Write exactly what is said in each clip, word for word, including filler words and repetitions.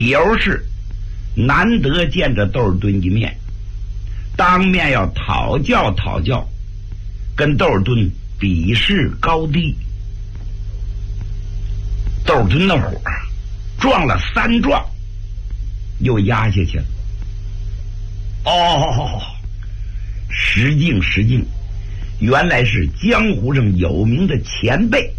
理由是难得见着窦尔敦一面，当面要讨教讨教，跟窦尔敦比试高低。窦尔敦的火撞了三撞，又压下去了。哦，石敬石敬原来是江湖上有名的前辈，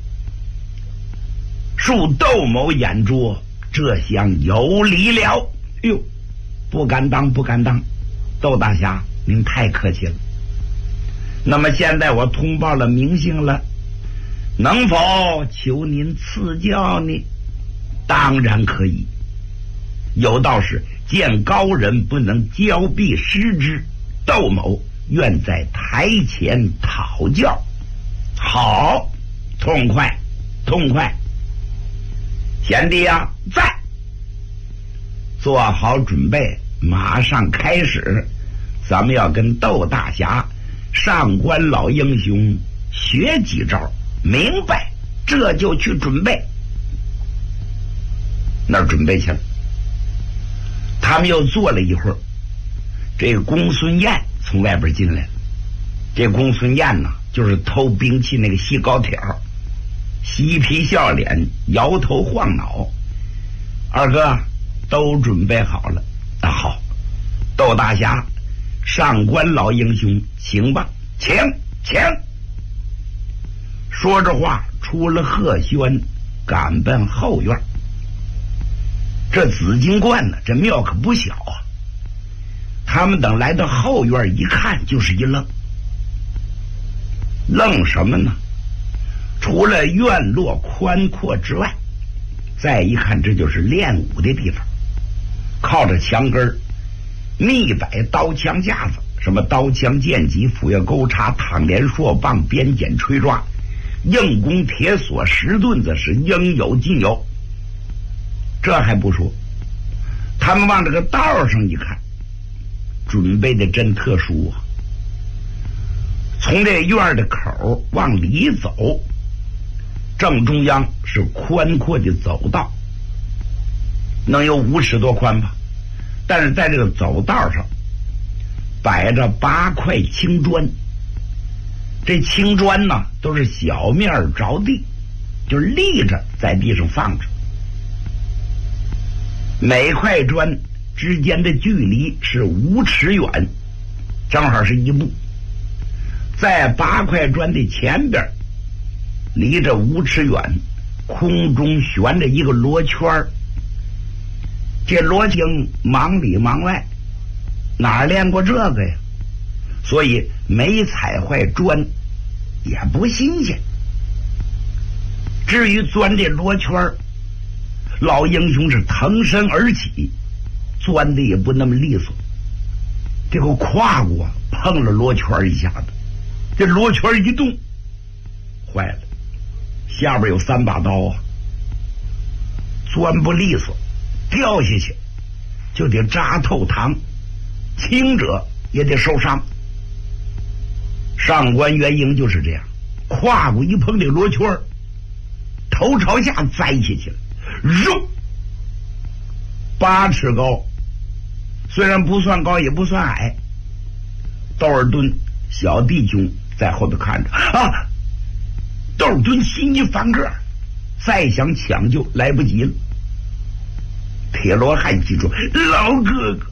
恕窦某眼拙，这厢有礼了。哎呦，不敢当不敢当，窦大侠您太客气了。那么现在我通报了名姓了，能否求您赐教呢？当然可以。有道是见高人不能交臂失之，窦某愿在台前讨教。好，痛快痛快。贤弟啊，在，做好准备，马上开始。咱们要跟窦大侠上官老英雄学几招，明白这就去准备。那儿准备去了。他们又坐了一会儿，这个公孙燕从外边进来了。这公孙燕呢，就是偷兵器那个细高条，嬉皮笑脸，摇头晃脑。二哥都准备好了。啊，好，窦大侠上官老英雄请吧，请请。说着话出了鹤轩，赶奔后院。这紫金观呢，这庙可不小啊。他们等来到后院一看，就是一愣。愣什么呢？除了院落宽阔之外，再一看，这就是练武的地方。靠着墙根密摆刀枪架子，什么刀枪剑戟、斧钺钩叉、躺连槊棒、鞭锏吹抓、硬弓铁索、石盾子，是应有尽有。这还不说，他们往这个道上一看，准备的真特殊啊。从这院的口往里走，正中央是宽阔的走道，能有五尺多宽吧。但是在这个走道上摆着八块青砖，这青砖呢都是小面着地，就是立着在地上放着。每块砖之间的距离是五尺远，正好是一步。在八块砖的前边，离着五尺远，空中悬着一个罗圈儿。这罗经忙里忙外，哪儿练过这个呀？所以没踩坏砖也不新鲜。至于钻这罗圈儿，老英雄是腾身而起，钻的也不那么利索，这个胯骨碰了罗圈一下子，这罗圈一动，坏了，下边有三把刀啊，钻不利索，掉下去就得扎透膛，轻者也得受伤。上官元英就是这样，胯骨一碰这罗圈，头朝下栽下去了，肉八尺高，虽然不算高也不算矮。窦尔敦小弟兄在后头看着啊，窦尔敦心一翻个，再想抢救来不及了。铁罗汉记住，老哥哥